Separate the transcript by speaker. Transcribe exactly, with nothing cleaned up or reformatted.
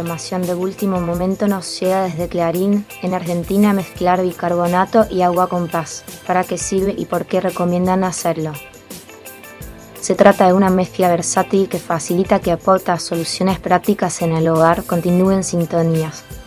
Speaker 1: información de último momento nos llega desde Clarín. En Argentina mezclar bicarbonato y agua con paz. ¿Para qué sirve y por qué recomiendan hacerlo? Se trata de una mezcla versátil que facilita que aporta soluciones prácticas en el hogar. Continúen sintonías.